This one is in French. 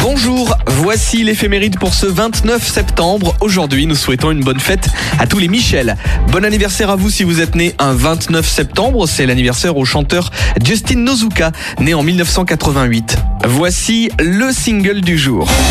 Bonjour, voici l'éphéméride pour ce 29 septembre. Aujourd'hui, nous souhaitons une bonne fête à tous les Michel. Bon anniversaire à vous si vous êtes né un 29 septembre. C'est l'anniversaire au chanteur Justin Nozuka, né en 1988. Voici le single du jour.